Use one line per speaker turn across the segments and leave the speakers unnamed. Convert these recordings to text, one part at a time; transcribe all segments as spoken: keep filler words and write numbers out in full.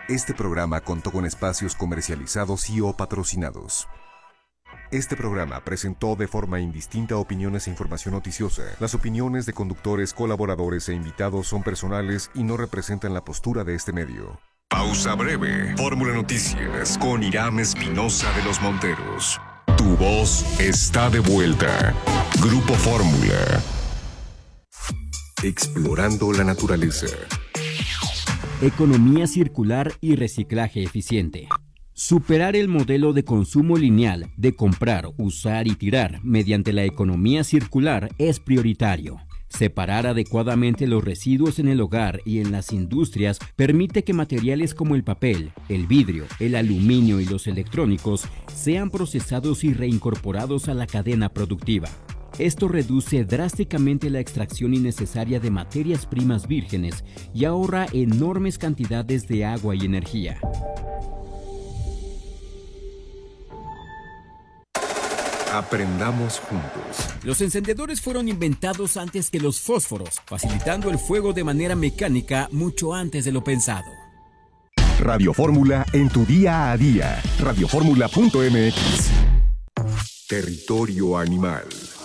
Este programa contó con espacios comercializados y o patrocinados. Este programa presentó de forma indistinta opiniones e información noticiosa. Las opiniones de conductores, colaboradores e invitados son personales y no representan la postura de este medio. Pausa breve. Fórmula Noticias con Irán Espinosa de los Monteros. Tu voz está de vuelta. Grupo Fórmula. Explorando la naturaleza.
Economía circular y reciclaje eficiente. Superar el modelo de consumo lineal de comprar, usar y tirar mediante la economía circular es prioritario. Separar adecuadamente los residuos en el hogar y en las industrias permite que materiales como el papel, el vidrio, el aluminio y los electrónicos sean procesados y reincorporados a la cadena productiva. Esto reduce drásticamente la extracción innecesaria de materias primas vírgenes y ahorra enormes cantidades de agua y energía.
Aprendamos juntos.
Los encendedores fueron inventados antes que los fósforos, facilitando el fuego de manera mecánica mucho antes de lo pensado.
Radio Fórmula en tu día a día. radio fórmula punto m x. Territorio animal.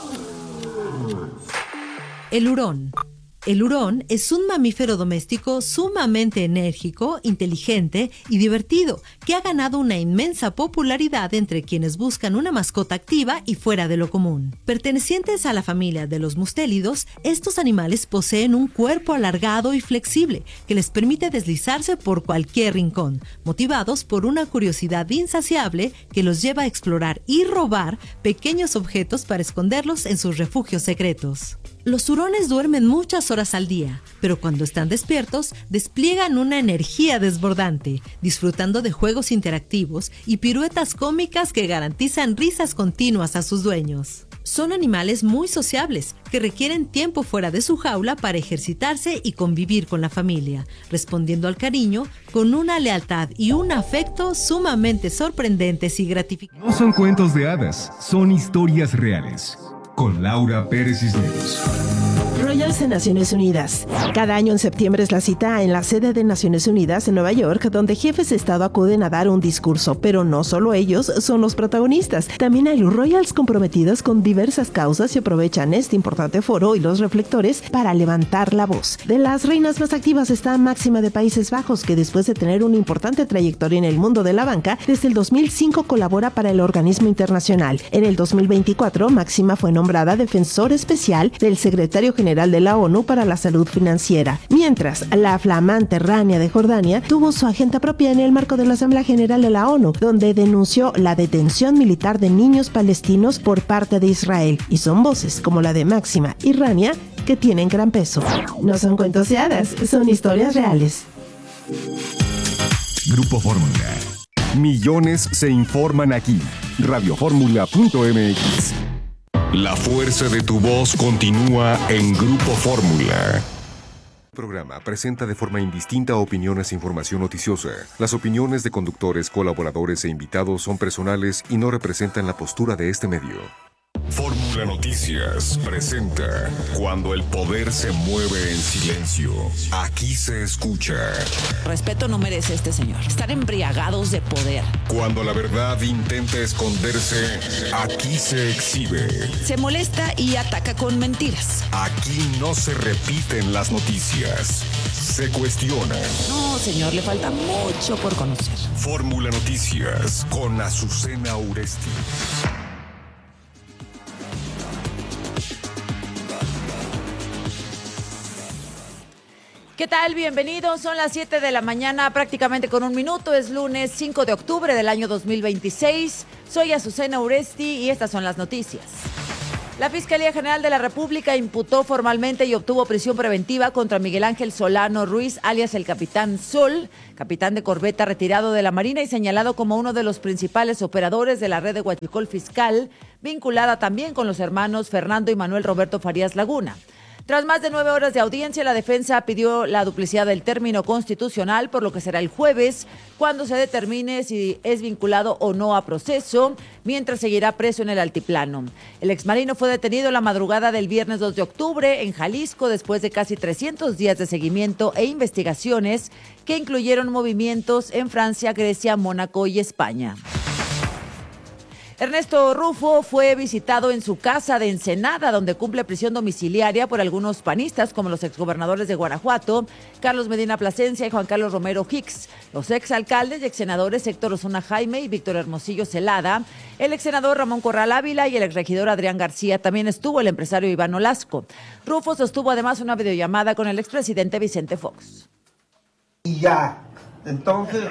El hurón. El hurón es un mamífero doméstico sumamente enérgico, inteligente y divertido, que ha ganado una inmensa popularidad entre quienes buscan una mascota activa y fuera de lo común. Pertenecientes a la familia de los mustélidos, estos animales poseen un cuerpo alargado y flexible que les permite deslizarse por cualquier rincón, motivados por una curiosidad insaciable que los lleva a explorar y robar pequeños objetos para esconderlos en sus refugios secretos. Los hurones duermen muchas horas al día, pero cuando están despiertos, despliegan una energía desbordante, disfrutando de juegos interactivos y piruetas cómicas que garantizan risas continuas a sus dueños. Son animales muy sociables, que requieren tiempo fuera de su jaula para ejercitarse y convivir con la familia, respondiendo al cariño con una lealtad y un afecto sumamente sorprendentes y gratificantes.
No son cuentos de hadas, son historias reales. Con Laura Pérez Cisneros.
Royals en Naciones Unidas. Cada año en septiembre es la cita en la sede de Naciones Unidas en Nueva York, donde jefes de Estado acuden a dar un discurso, pero no solo ellos son los protagonistas. También hay Royals comprometidos con diversas causas y aprovechan este importante foro y los reflectores para levantar la voz. De las reinas más activas está Máxima de Países Bajos, que después de tener una importante trayectoria en el mundo de la banca, desde el dos mil cinco colabora para el organismo internacional. En el dos mil veinticuatro, Máxima fue nombrada defensor especial del secretario general de la ONU para la salud financiera, mientras la flamante Rania de Jordania tuvo su agenda propia en el marco de la Asamblea General de la ONU, donde denunció la detención militar de niños palestinos por parte de Israel, y son voces como la de Máxima y Rania que tienen gran peso. No son cuentos de hadas, son historias reales.
Grupo Fórmula. Millones se informan aquí. radio fórmula punto m x. La fuerza de tu voz continúa en Grupo Fórmula. El programa presenta de forma indistinta opiniones e información noticiosa. Las opiniones de conductores, colaboradores e invitados son personales y no representan la postura de este medio. Fórmula Noticias presenta Cuando el poder se mueve en silencio. Aquí se escucha.
Respeto no merece este señor. Estar embriagados de poder.
Cuando la verdad intenta esconderse, aquí se exhibe.
Se molesta y ataca con mentiras.
Aquí no se repiten las noticias. Se cuestionan.
No, señor, le falta mucho por conocer.
Fórmula Noticias con Azucena Uresti.
¿Qué tal? Bienvenidos. Son las siete de la mañana, prácticamente con un minuto. Es lunes cinco de octubre del año dos mil veintiséis. Soy Azucena Uresti y estas son las noticias. La Fiscalía General de la República imputó formalmente y obtuvo prisión preventiva contra Miguel Ángel Solano Ruiz, alias el Capitán Sol, capitán de corbeta retirado de la Marina y señalado como uno de los principales operadores de la red de huachicol fiscal, vinculada también con los hermanos Fernando y Manuel Roberto Farías Laguna. Tras más de nueve horas de audiencia, la defensa pidió la duplicidad del término constitucional, por lo que será el jueves cuando se determine si es vinculado o no a proceso, mientras seguirá preso en el altiplano. El exmarino fue detenido la madrugada del viernes dos de octubre en Jalisco después de casi trescientos días de seguimiento e investigaciones que incluyeron movimientos en Francia, Grecia, Mónaco y España. Ernesto Rufo fue visitado en su casa de Ensenada, donde cumple prisión domiciliaria por algunos panistas, como los exgobernadores de Guanajuato, Carlos Medina Plasencia y Juan Carlos Romero Hicks, los exalcaldes y exsenadores Héctor Osuna Jaime y Víctor Hermosillo Celada, el exsenador Ramón Corral Ávila y el exregidor Adrián García. También estuvo el empresario Iván Olasco. Rufo sostuvo además una videollamada con el expresidente Vicente Fox.
Y ya, entonces...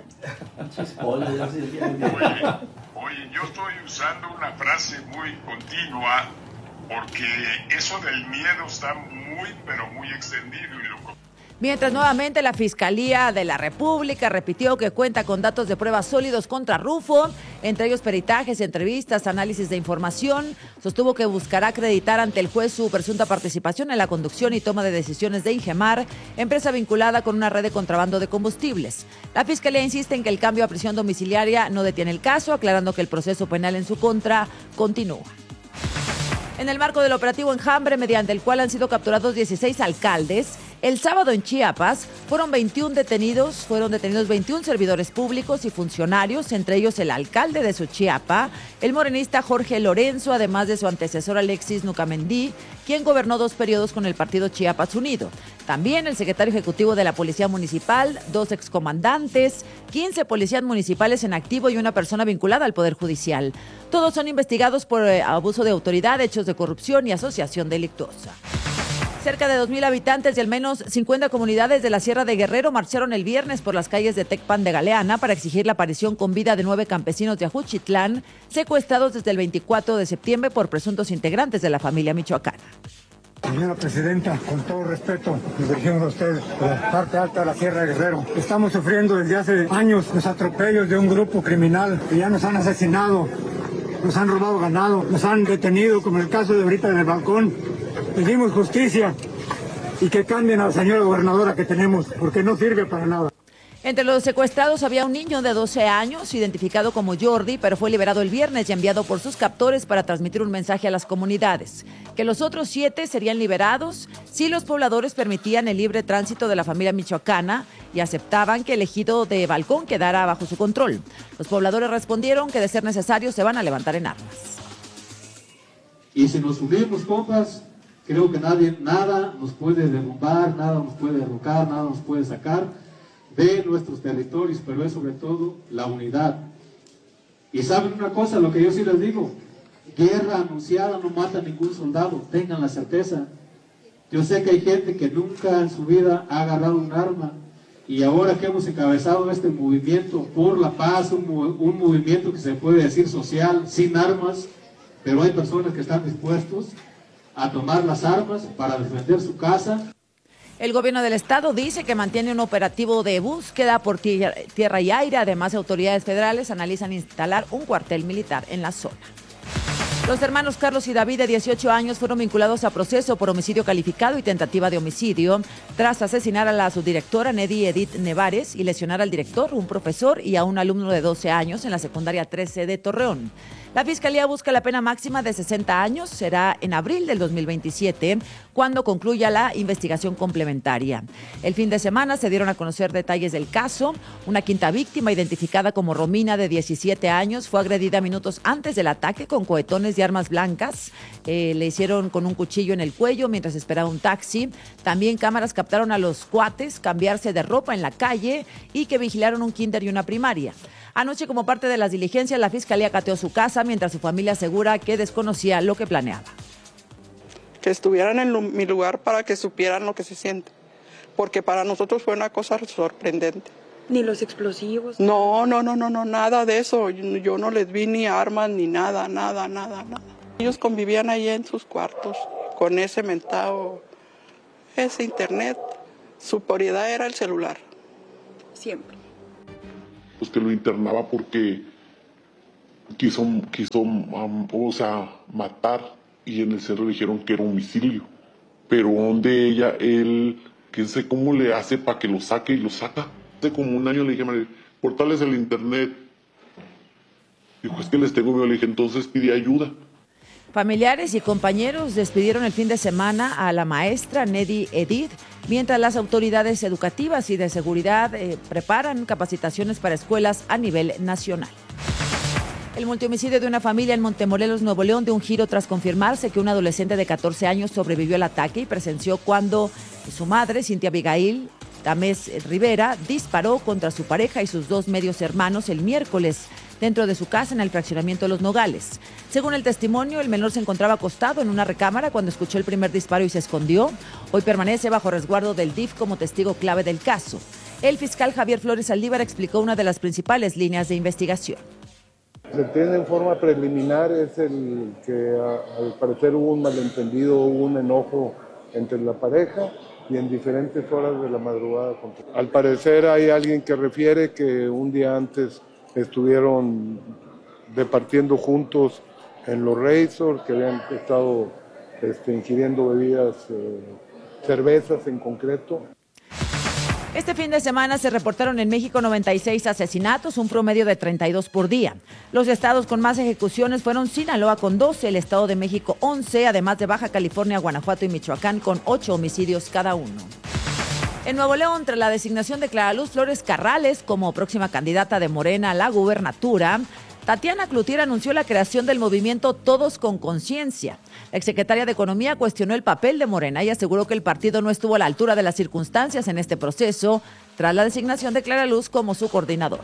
Oye, yo estoy usando una frase muy continua porque eso del miedo está muy, pero muy extendido y lo...
Mientras nuevamente la Fiscalía de la República repitió que cuenta con datos de pruebas sólidos contra Rufo, entre ellos peritajes, entrevistas, análisis de información, sostuvo que buscará acreditar ante el juez su presunta participación en la conducción y toma de decisiones de Ingemar, empresa vinculada con una red de contrabando de combustibles. La Fiscalía insiste en que el cambio a prisión domiciliaria no detiene el caso, aclarando que el proceso penal en su contra continúa. En el marco del operativo Enjambre, mediante el cual han sido capturados dieciséis alcaldes, el sábado en Chiapas fueron veintiún detenidos, fueron detenidos veintiún servidores públicos y funcionarios, entre ellos el alcalde de Xochiapa, el morenista Jorge Lorenzo, además de su antecesor Alexis Nucamendí, quien gobernó dos periodos con el partido Chiapas Unido. También el secretario ejecutivo de la Policía Municipal, dos excomandantes, quince policías municipales en activo y una persona vinculada al Poder Judicial. Todos son investigados por eh, abuso de autoridad, hechos de corrupción y asociación delictuosa. Cerca de dos mil habitantes y al menos cincuenta comunidades de la Sierra de Guerrero marcharon el viernes por las calles de Tecpan de Galeana para exigir la aparición con vida de nueve campesinos de Ajuchitlán, secuestrados desde el veinticuatro de septiembre por presuntos integrantes de la familia michoacana.
Señora Presidenta, con todo respeto, nos dirigimos a usted, de la parte alta de la Sierra de Guerrero. Estamos sufriendo desde hace años los atropellos de un grupo criminal que ya nos han asesinado, nos han robado ganado, nos han detenido, como en el caso de ahorita del balcón. Pedimos justicia y que cambien a la señora gobernadora que tenemos, porque no sirve para nada.
Entre los secuestrados había un niño de doce años, identificado como Jordi, pero fue liberado el viernes y enviado por sus captores para transmitir un mensaje a las comunidades, que los otros siete serían liberados si los pobladores permitían el libre tránsito de la familia michoacana y aceptaban que el ejido de Balcón quedara bajo su control. Los pobladores respondieron que de ser necesario se van a levantar en armas.
Y si nos unimos, compas, creo que nadie, nada nos puede derrumbar, nada nos puede derrocar, nada nos puede sacar de nuestros territorios, pero es sobre todo la unidad. Y saben una cosa, lo que yo sí les digo, guerra anunciada no mata a ningún soldado, tengan la certeza. Yo sé que hay gente que nunca en su vida ha agarrado un arma, y ahora que hemos encabezado este movimiento por la paz, un, un movimiento que se puede decir social, sin armas, pero hay personas que están dispuestos a tomar las armas para defender su casa.
El gobierno del estado dice que mantiene un operativo de búsqueda por tierra y aire. Además, autoridades federales analizan instalar un cuartel militar en la zona. Los hermanos Carlos y David, de dieciocho años, fueron vinculados a proceso por homicidio calificado y tentativa de homicidio tras asesinar a la subdirectora Nedi Edith Nevares y lesionar al director, un profesor y a un alumno de doce años en la secundaria trece de Torreón. La Fiscalía busca la pena máxima de sesenta años. Será en abril del dos mil veintisiete cuando concluya la investigación complementaria. El fin de semana se dieron a conocer detalles del caso. Una quinta víctima, identificada como Romina, de diecisiete años, fue agredida minutos antes del ataque con cohetones y armas blancas. Eh, le hicieron con un cuchillo en el cuello mientras esperaba un taxi. También cámaras captaron a los cuates cambiarse de ropa en la calle y que vigilaron un kinder y una primaria. Anoche, como parte de las diligencias, la Fiscalía cateó su casa mientras su familia asegura que desconocía lo que planeaba.
Que estuvieran en mi lugar para que supieran lo que se siente, porque para nosotros fue una cosa sorprendente.
¿Ni los explosivos?
No, no, no, no, no, nada de eso. Yo, yo no les vi ni armas ni nada, nada, nada, nada. Ellos convivían ahí en sus cuartos con ese mentado, ese internet. Su prioridad era el celular.
Siempre.
Pues que lo internaba porque quiso, quiso um, o sea, matar, y en el cerro dijeron que era homicidio. pero donde ella, él, quién sé cómo le hace para que lo saque y lo saca. Hace como un año le dije, María, cortales el internet. Dijo, es que les tengo miedo. Le dije, entonces pide ayuda.
Familiares y compañeros despidieron el fin de semana a la maestra Nedi Edith, mientras las autoridades educativas y de seguridad eh, preparan capacitaciones para escuelas a nivel nacional. El multihomicidio de una familia en Montemorelos, Nuevo León, dio un giro tras confirmarse que un adolescente de catorce años sobrevivió al ataque y presenció cuando su madre, Cintia Abigail Tamés Rivera, disparó contra su pareja y sus dos medios hermanos el miércoles dentro de su casa en el fraccionamiento de Los Nogales. Según el testimonio, el menor se encontraba acostado en una recámara cuando escuchó el primer disparo y se escondió. Hoy permanece bajo resguardo del D I F como testigo clave del caso. El fiscal Javier Flores Saldívar explicó una de las principales líneas de investigación.
Se entiende en forma preliminar es el que a, al parecer hubo un malentendido, hubo un enojo entre la pareja y en diferentes horas de la madrugada. Al parecer hay alguien que refiere que un día antes estuvieron departiendo juntos en los Razors, que habían estado este, ingiriendo bebidas, eh, cervezas en concreto.
Este fin de semana se reportaron en México noventa y seis asesinatos, un promedio de treinta y dos por día. Los estados con más ejecuciones fueron Sinaloa con doce, el Estado de México once, además de Baja California, Guanajuato y Michoacán con ocho homicidios cada uno. En Nuevo León, tras la designación de Clara Luz Flores Carrales como próxima candidata de Morena a la gubernatura, Tatiana Cloutier anunció la creación del movimiento Todos con Conciencia. La exsecretaria de Economía cuestionó el papel de Morena y aseguró que el partido no estuvo a la altura de las circunstancias en este proceso tras la designación de Clara Luz como su coordinadora.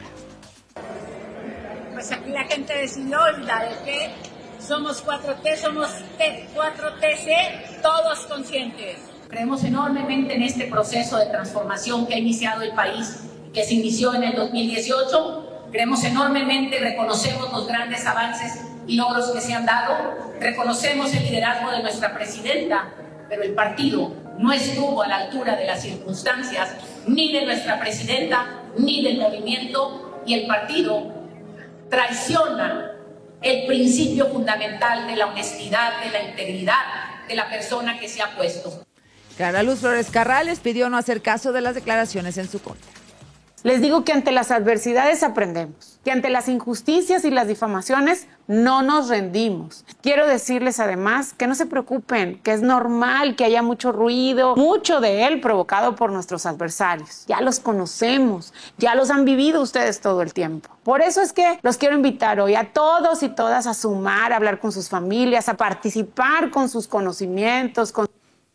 Pues aquí la gente decidió la de que somos cuatro T, somos cuatro T C, todos conscientes.
Creemos enormemente en este proceso de transformación que ha iniciado el país, que se inició en el dos mil dieciocho. Creemos enormemente, reconocemos los grandes avances y logros que se han dado, reconocemos el liderazgo de nuestra presidenta, pero el partido no estuvo a la altura de las circunstancias, ni de nuestra presidenta, ni del movimiento, y el partido traiciona el principio fundamental de la honestidad, de la integridad de la persona que se ha puesto.
Clara Luz Flores Carrales pidió no hacer caso de las declaraciones en su contra.
Les digo que ante las adversidades aprendemos, que ante las injusticias y las difamaciones no nos rendimos. Quiero decirles además que no se preocupen, que es normal que haya mucho ruido, mucho de él provocado por nuestros adversarios. Ya los conocemos, ya los han vivido ustedes todo el tiempo. Por eso es que los quiero invitar hoy a todos y todas a sumar, a hablar con sus familias, a participar con sus conocimientos, con...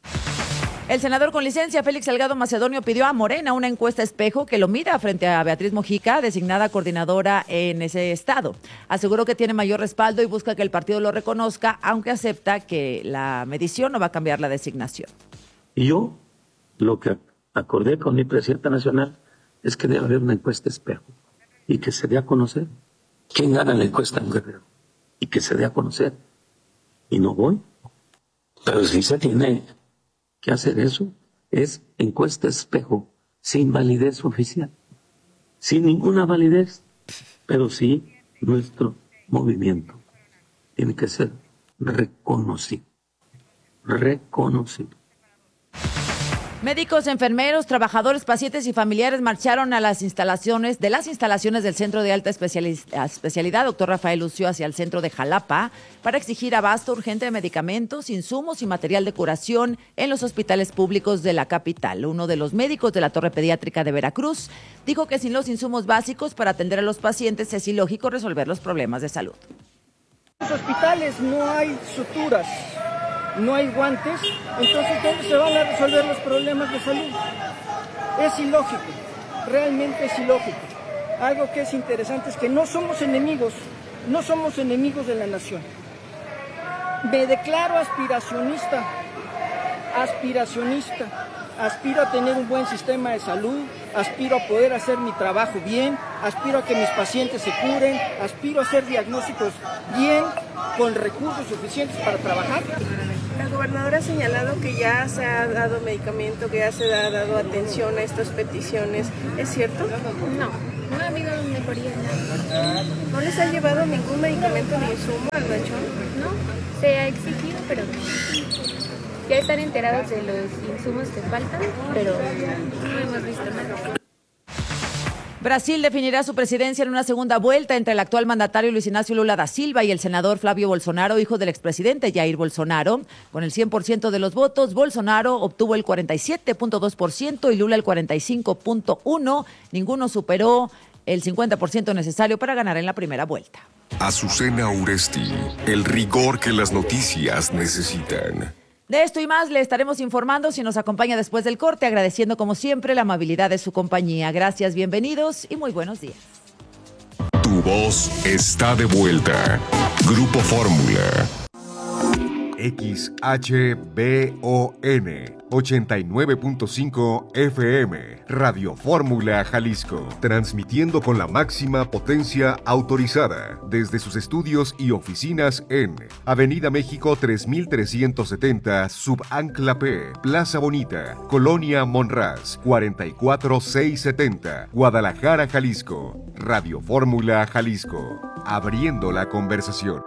El senador con licencia, Félix Salgado Macedonio, pidió a Morena una encuesta espejo que lo mida frente a Beatriz Mojica, designada coordinadora en ese estado. Aseguró que tiene mayor respaldo y busca que el partido lo reconozca, aunque acepta que la medición no va a cambiar la designación.
Y yo lo que acordé con mi presidenta nacional es que debe haber una encuesta espejo y que se dé a conocer quién gana la encuesta en Guerrero y que se dé a conocer. Y no voy, pero sí se tiene que hacer eso. Es encuesta espejo, sin validez oficial, sin ninguna validez, pero sí nuestro movimiento tiene que ser reconocido, reconocido.
Médicos, enfermeros, trabajadores, pacientes y familiares marcharon a las instalaciones de las instalaciones del Centro de Alta Especialidad Doctor Rafael Lucio hacia el centro de Jalapa para exigir abasto urgente de medicamentos, insumos y material de curación en los hospitales públicos de la capital. Uno de los médicos de la Torre Pediátrica de Veracruz dijo que sin los insumos básicos para atender a los pacientes es ilógico resolver los problemas de salud.
En los hospitales no hay suturas, no hay guantes, entonces ¿cómo se van a resolver los problemas de salud? Es ilógico, realmente es ilógico. Algo que es interesante es que no somos enemigos, no somos enemigos de la nación. Me declaro aspiracionista, aspiracionista. Aspiro a tener un buen sistema de salud, aspiro a poder hacer mi trabajo bien, aspiro a que mis pacientes se curen, aspiro a hacer diagnósticos bien, con recursos suficientes para trabajar.
El gobernador ha señalado que ya se ha dado medicamento, que ya se ha dado atención a estas peticiones. ¿Es cierto?
No, no ha habido mejoría.
¿No les han llevado ningún medicamento ni insumo al ranchón?
No, se ha exigido, pero no. ya están enterados de los insumos que faltan, pero no hemos visto nada.
Brasil definirá su presidencia en una segunda vuelta entre el actual mandatario Luis Ignacio Lula da Silva y el senador Flavio Bolsonaro, hijo del expresidente Jair Bolsonaro. Con el cien por ciento de los votos, Bolsonaro obtuvo el cuarenta y siete punto dos por ciento y Lula el cuarenta y cinco punto uno por ciento. Ninguno superó el cincuenta por ciento necesario para ganar en la primera vuelta.
Azucena Uresti, el rigor que las noticias necesitan.
De esto y más le estaremos informando si nos acompaña después del corte, agradeciendo como siempre la amabilidad de su compañía. Gracias, bienvenidos y muy buenos días.
Tu voz está de vuelta. Grupo Fórmula.
X H B O N ochenta y nueve punto cinco F M, Radio Fórmula Jalisco, transmitiendo con la máxima potencia autorizada desde sus estudios y oficinas en Avenida México tres mil trescientos setenta, Subancla P, Plaza Bonita, Colonia Monraz, cuarenta y cuatro mil seiscientos setenta, Guadalajara, Jalisco. Radio Fórmula Jalisco, abriendo la conversación.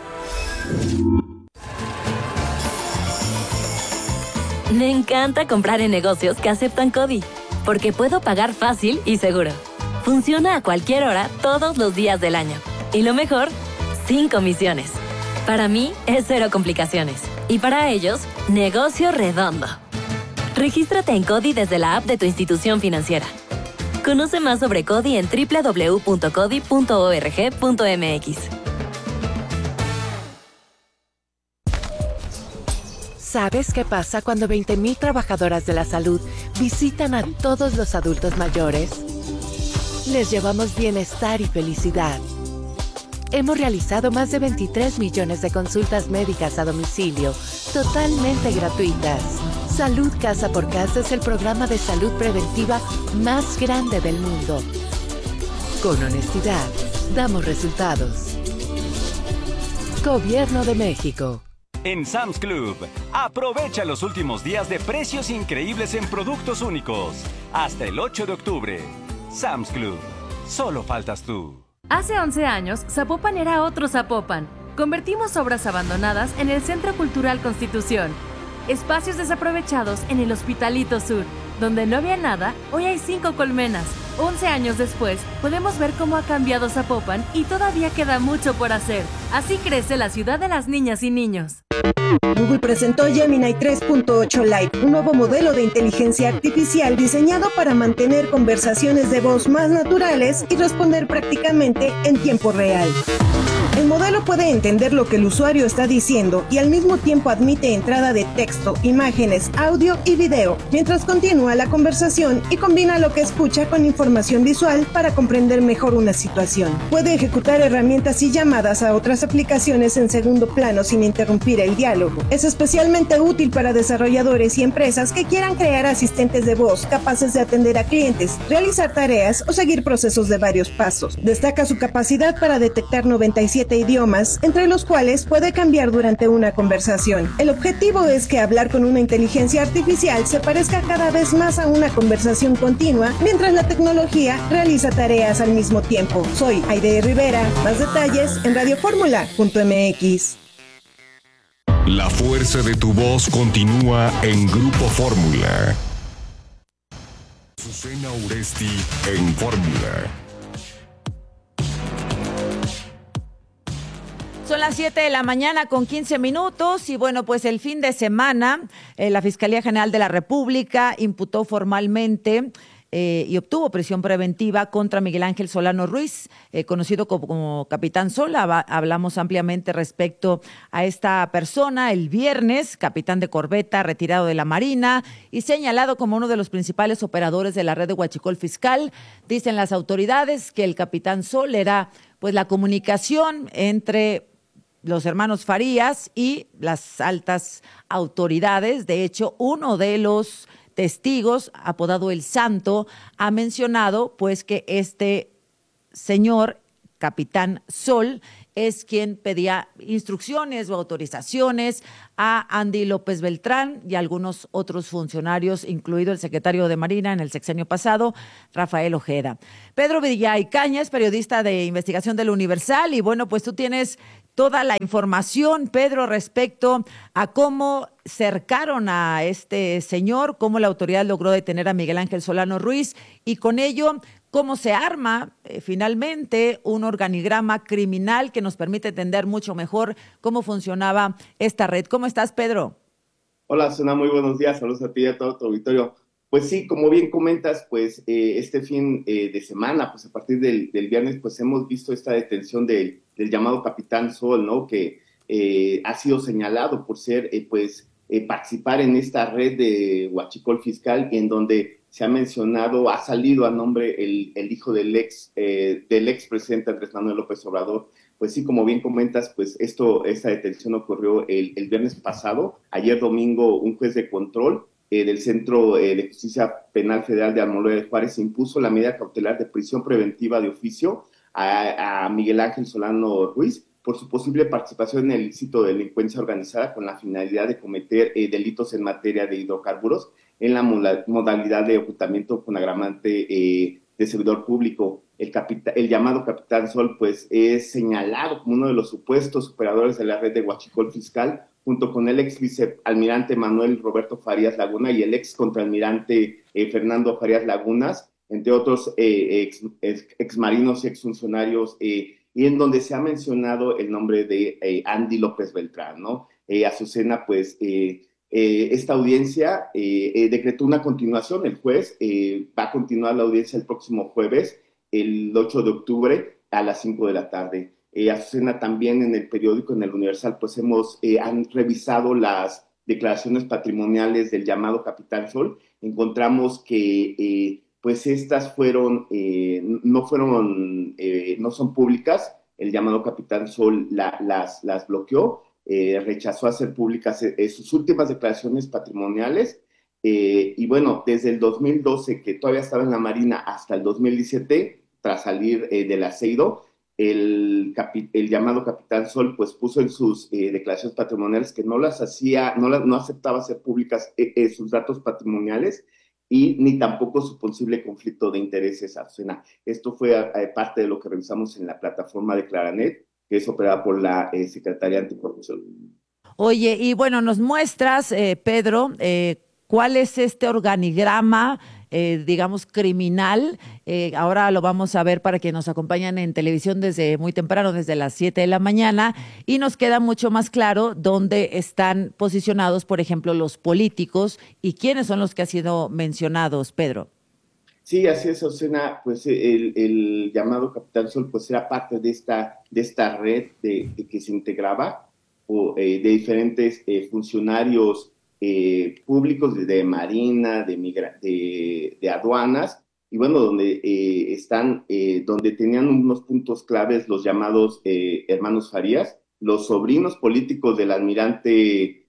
Me encanta comprar en negocios que aceptan CODI, porque puedo pagar fácil y seguro. Funciona a cualquier hora, todos los días del año. Y lo mejor, sin comisiones. Para mí, es cero complicaciones. Y para ellos, negocio redondo. Regístrate en CODI desde la app de tu institución financiera. Conoce más sobre CODI en doble u doble u doble u punto codi punto org punto m x.
¿Sabes qué pasa cuando veinte mil trabajadoras de la salud visitan a todos los adultos mayores? Les llevamos bienestar y felicidad. Hemos realizado más de veintitrés millones de consultas médicas a domicilio, totalmente gratuitas. Salud Casa por Casa es el programa de salud preventiva más grande del mundo. Con honestidad, damos resultados. Gobierno de México.
En Sam's Club, aprovecha los últimos días de precios increíbles en productos únicos. Hasta el ocho de octubre. Sam's Club, solo faltas tú.
Hace once años, Zapopan era otro Zapopan. Convertimos obras abandonadas en el Centro Cultural Constitución. Espacios desaprovechados en el Hospitalito Sur. Donde no había nada, hoy hay cinco colmenas. once años después, podemos ver cómo ha cambiado Zapopan y todavía queda mucho por hacer. Así crece la ciudad de las niñas y niños.
Google presentó Gemini tres punto ocho Lite, un nuevo modelo de inteligencia artificial diseñado para mantener conversaciones de voz más naturales y responder prácticamente en tiempo real. El modelo puede entender lo que el usuario está diciendo y al mismo tiempo admite entrada de texto, imágenes, audio y video, mientras continúa la conversación y combina lo que escucha con información visual para comprender mejor una situación. Puede ejecutar herramientas y llamadas a otras aplicaciones en segundo plano sin interrumpir el diálogo. Es especialmente útil para desarrolladores y empresas que quieran crear asistentes de voz capaces de atender a clientes, realizar tareas o seguir procesos de varios pasos. Destaca su capacidad para detectar noventa y siete idiomas, entre los cuales puede cambiar durante una conversación. El objetivo es que hablar con una inteligencia artificial se parezca cada vez más a una conversación continua, mientras la tecnología realiza tareas al mismo tiempo. Soy Aide Rivera. Más detalles en radio fórmula punto m x.
La fuerza de tu voz continúa en Grupo Fórmula. Azucena Uresti en Fórmula.
Son las siete de la mañana con quince minutos y bueno, pues el fin de semana eh, la Fiscalía General de la República imputó formalmente eh, y obtuvo prisión preventiva contra Miguel Ángel Solano Ruiz, eh, conocido como, como Capitán Sol. Hablamos ampliamente respecto a esta persona el viernes, capitán de corbeta retirado de la Marina y señalado como uno de los principales operadores de la red de huachicol fiscal. Dicen las autoridades que el Capitán Sol era pues la comunicación entre los hermanos Farías y las altas autoridades. De hecho, uno de los testigos, apodado El Santo, ha mencionado pues que este señor, Capitán Sol, es quien pedía instrucciones o autorizaciones a Andy López Beltrán y a algunos otros funcionarios, incluido el secretario de Marina en el sexenio pasado, Rafael Ojeda. Pedro Villay Cañas, periodista de investigación del Universal, y bueno, pues tú tienes toda la información, Pedro, respecto a cómo cercaron a este señor, cómo la autoridad logró detener a Miguel Ángel Solano Ruiz y con ello cómo se arma eh, finalmente un organigrama criminal que nos permite entender mucho mejor cómo funcionaba esta red. ¿Cómo estás, Pedro?
Hola, Susana, muy buenos días. Saludos a ti y a todo tu auditorio. Pues sí, como bien comentas, pues eh, este fin eh, de semana, pues a partir del, del viernes, pues hemos visto esta detención de, del llamado Capitán Sol, ¿no? Que eh, ha sido señalado por ser, eh, pues, eh, participar en esta red de huachicol fiscal, en donde se ha mencionado, ha salido a nombre el, el hijo del ex, eh, del ex presidente Andrés Manuel López Obrador. Pues sí, como bien comentas, pues esto, esta detención ocurrió el, el viernes pasado. Ayer domingo, un juez de control eh, del Centro eh, de Justicia Penal Federal de Almoloya de Juárez impuso la medida cautelar de prisión preventiva de oficio a, a Miguel Ángel Solano Ruiz por su posible participación en el ilícito de delincuencia organizada con la finalidad de cometer eh, delitos en materia de hidrocarburos en la modalidad de ocultamiento con agravante eh, de servidor público. El, capita, el llamado Capitán Sol, pues, es señalado como uno de los supuestos operadores de la red de huachicol fiscal, junto con el ex vicealmirante Manuel Roberto Farías Laguna y el ex contraalmirante eh, Fernando Farías Lagunas, entre otros eh, ex, ex, ex marinos y ex funcionarios, eh, y en donde se ha mencionado el nombre de eh, Andy López Beltrán, ¿no? Eh, Azucena, pues, eh, eh, esta audiencia eh, eh, decretó una continuación. El juez eh, va a continuar la audiencia el próximo jueves, el ocho de octubre, a las cinco de la tarde. Eh, Azucena, también en el periódico, en el Universal, pues hemos eh, han revisado las declaraciones patrimoniales del llamado Capitán Sol. Encontramos que eh, pues estas fueron, eh, no fueron, eh, no son públicas. El llamado Capitán Sol la, las, las bloqueó, eh, rechazó hacer públicas eh, sus últimas declaraciones patrimoniales. Eh, y bueno, desde el dos mil doce, que todavía estaba en la Marina, hasta el dos mil diecisiete, tras salir eh, del aceido, el, capi, el llamado Capitán Sol pues puso en sus eh, declaraciones patrimoniales que no las hacía, no, las, no aceptaba hacer públicas eh, eh, sus datos patrimoniales y ni tampoco su posible conflicto de intereses, Azucena. Esto fue eh, parte de lo que revisamos en la plataforma de Claranet, que es operada por la eh, Secretaría Anticorrupción.
Oye, y bueno, nos muestras, eh, Pedro, eh, ¿cuál es este organigrama, eh, digamos, criminal? Eh, ahora lo vamos a ver para que nos acompañan en televisión desde muy temprano, desde las siete de la mañana, y nos queda mucho más claro dónde están posicionados, por ejemplo, los políticos y quiénes son los que han sido mencionados, Pedro.
Sí, así es, Azucena. Pues el, el llamado Capitán Sol pues era parte de esta, de esta red de, de que se integraba o, eh, de diferentes eh, funcionarios Eh, públicos de, de Marina, de, migra de, de aduanas, y bueno, donde eh, están, eh, donde tenían unos puntos claves los llamados eh, hermanos Farías, los sobrinos políticos del almirante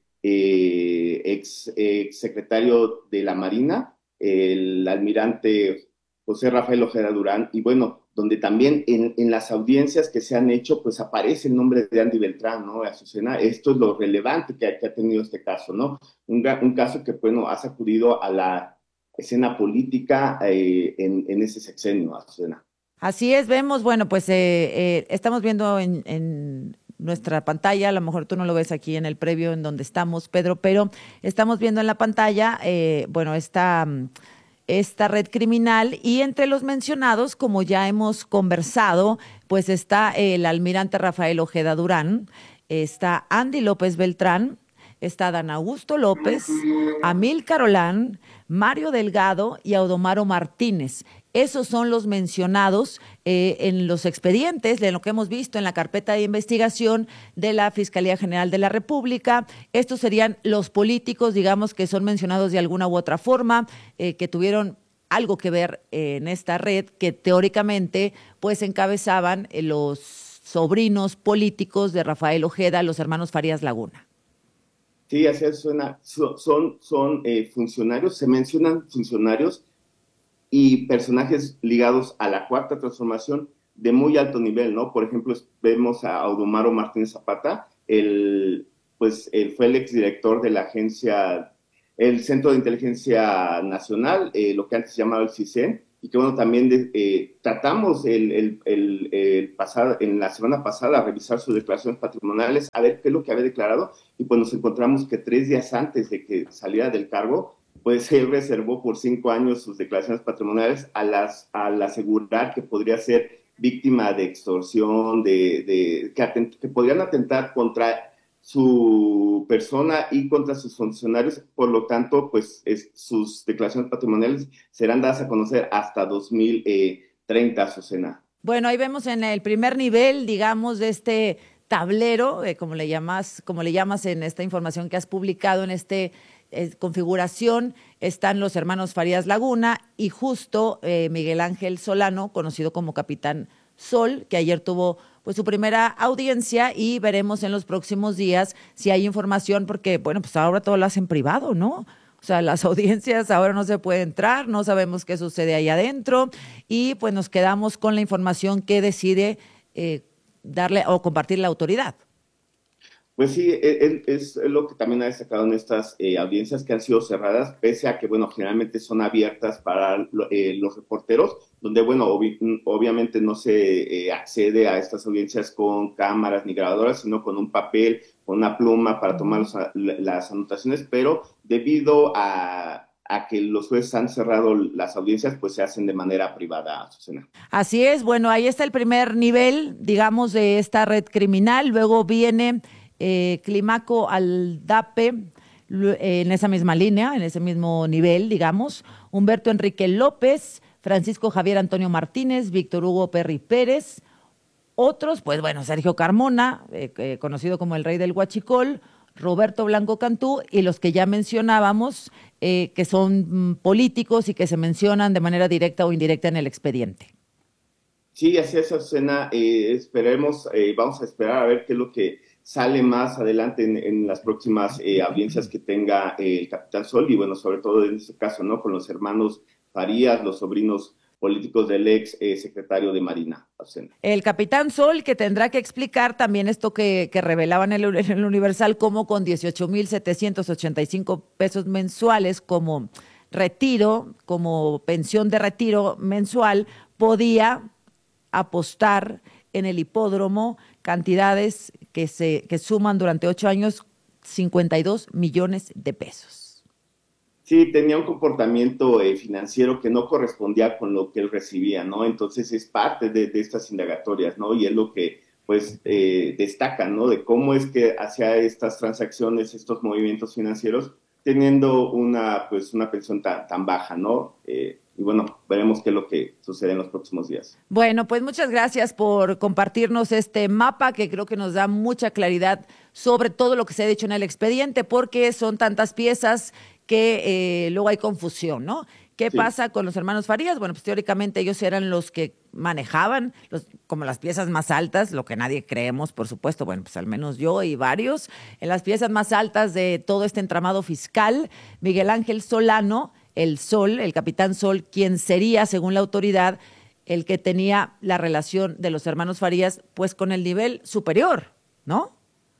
eh, ex, ex secretario de la Marina, el almirante José Rafael Ojeda Durán, y bueno, donde también en, en las audiencias que se han hecho, pues aparece el nombre de Andy Beltrán, ¿no? Azucena. Esto es lo relevante que, que ha tenido este caso, ¿no? Un, un caso que, bueno, ha sacudido a la escena política eh, en, en ese sexenio, Azucena.
Así es, vemos, bueno, pues eh, eh, estamos viendo en, en nuestra pantalla, a lo mejor tú no lo ves aquí en el previo en donde estamos, Pedro, pero estamos viendo en la pantalla, eh, bueno, esta... esta red criminal, y entre los mencionados, como ya hemos conversado, pues está el almirante Rafael Ojeda Durán, está Andy López Beltrán, está Dan Augusto López, Amílcar Olán, Mario Delgado y Audomaro Martínez. Esos son los mencionados eh, en los expedientes, de lo que hemos visto en la carpeta de investigación de la Fiscalía General de la República. Estos serían los políticos, digamos, que son mencionados de alguna u otra forma, eh, que tuvieron algo que ver eh, en esta red, que teóricamente pues encabezaban eh, los sobrinos políticos de Rafael Ojeda, los hermanos Farías Laguna.
Sí, así suena. Son, son eh, funcionarios, se mencionan funcionarios y personajes ligados a la Cuarta Transformación de muy alto nivel, ¿no? Por ejemplo, vemos a Audomaro Martínez Zapata, el, pues él fue el exdirector de la agencia, el Centro de Inteligencia Nacional, eh, lo que antes se llamaba el CISEN, y que bueno, también de, eh, tratamos el, el, el, el pasado, en la semana pasada revisar sus declaraciones patrimoniales, a ver qué es lo que había declarado, y pues nos encontramos que tres días antes de que saliera del cargo, pues él reservó por cinco años sus declaraciones patrimoniales a las, al asegurar que podría ser víctima de extorsión, de, de que, atent, que podrían atentar contra su persona y contra sus funcionarios. Por lo tanto, pues es, sus declaraciones patrimoniales serán dadas a conocer hasta dos mil treinta, Azucena.
Bueno, ahí vemos en el primer nivel, digamos, de este tablero, eh, como le llamas, como le llamas en esta información que has publicado en este eh, configuración, están los hermanos Farías Laguna y justo eh, Miguel Ángel Solano, conocido como Capitán Sol, que ayer tuvo pues su primera audiencia, y veremos en los próximos días si hay información, porque bueno, pues ahora todo lo hacen privado, ¿no? O sea, las audiencias ahora no se puede entrar, no sabemos qué sucede ahí adentro, y pues nos quedamos con la información que decide eh, darle o compartir la autoridad.
Pues sí, es, es lo que también ha destacado en estas eh, audiencias que han sido cerradas, pese a que, bueno, generalmente son abiertas para eh, los reporteros, donde, bueno, obvi obviamente no se eh, accede a estas audiencias con cámaras ni grabadoras, sino con un papel, con una pluma para tomar los, las anotaciones, pero debido a, a que los jueces han cerrado las audiencias, pues se hacen de manera privada, Azucena.
Así es, bueno, ahí está el primer nivel, digamos, de esta red criminal, luego viene Eh, Clímaco Aldape, eh, en esa misma línea, en ese mismo nivel, digamos, Humberto Enrique López, Francisco Javier Antonio Martínez, Víctor Hugo Perry Pérez, otros, pues bueno, Sergio Carmona, eh, eh, conocido como el rey del Huachicol, Roberto Blanco Cantú, y los que ya mencionábamos, eh, que son mm, políticos y que se mencionan de manera directa o indirecta en el expediente.
Sí, así es, Azucena, eh, esperemos, eh, vamos a esperar a ver qué es lo que sale más adelante en, en las próximas eh, audiencias que tenga eh, el Capitán Sol, y bueno, sobre todo en este caso, ¿no? Con los hermanos Farías, los sobrinos políticos del ex eh, secretario de Marina. Azucena.
El Capitán Sol, que tendrá que explicar también esto que, que revelaban en el, en el Universal, cómo con dieciocho mil setecientos ochenta y cinco pesos mensuales como retiro, como pensión de retiro mensual, podía apostar en el hipódromo cantidades que se que suman durante ocho años cincuenta y dos millones de pesos.
Sí, tenía un comportamiento eh, financiero que no correspondía con lo que él recibía, ¿no? Entonces es parte de, de estas indagatorias, ¿no? Y es lo que, pues, eh, destaca, ¿no? De cómo es que hacía estas transacciones, estos movimientos financieros, teniendo una, pues, una pensión tan, tan baja, ¿no? Eh, Y bueno, veremos qué es lo que sucede en los próximos días.
Bueno, pues muchas gracias por compartirnos este mapa que creo que nos da mucha claridad sobre todo lo que se ha dicho en el expediente, porque son tantas piezas que eh, luego hay confusión, ¿no? ¿Qué sí. pasa con los hermanos Farías? Bueno, pues teóricamente ellos eran los que manejaban los, como las piezas más altas, lo que nadie creemos, por supuesto, bueno, pues al menos yo y varios, en las piezas más altas de todo este entramado fiscal. Miguel Ángel Solano, el Sol, el Capitán Sol, quien sería, según la autoridad, el que tenía la relación de los hermanos Farías, pues con el nivel superior, ¿no?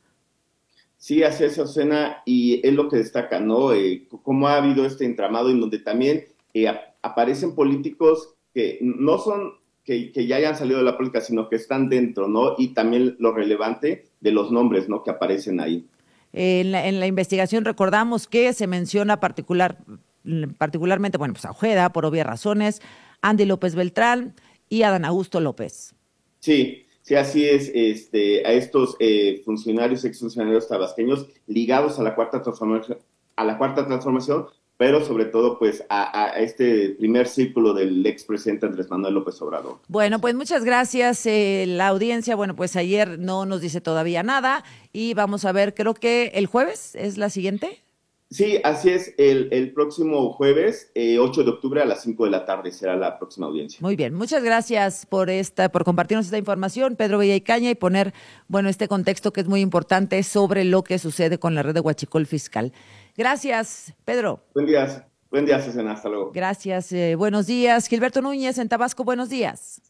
Sí, así es, Azucena, y es lo que destaca, ¿no? Eh, cómo ha habido este entramado en donde también eh, ap aparecen políticos que no son, que, que ya hayan salido de la política, sino que están dentro, ¿no? Y también lo relevante de los nombres, ¿no? Que aparecen ahí.
Eh, en, la, en la investigación recordamos que se menciona particular... particularmente, bueno, pues a Ojeda, por obvias razones, Andy López Beltrán y Adán Augusto López.
Sí, sí, así es, este, a estos eh, funcionarios, exfuncionarios tabasqueños ligados a la cuarta transformación, a la cuarta transformación, pero sobre todo, pues, a, a este primer círculo del expresidente Andrés Manuel López Obrador.
Bueno, pues muchas gracias. Eh, la audiencia, bueno, pues ayer no nos dice todavía nada y vamos a ver, creo que el jueves es la siguiente.
Sí, así es, el, el próximo jueves, eh, ocho de octubre a las cinco de la tarde será la próxima audiencia.
Muy bien, muchas gracias por esta, por compartirnos esta información, Pedro Villaicaña, y poner, bueno, este contexto que es muy importante sobre lo que sucede con la red de Huachicol Fiscal. Gracias, Pedro.
Buen día, buen día, Susana, hasta luego.
Gracias, eh, buenos días. Gilberto Núñez en Tabasco, buenos días.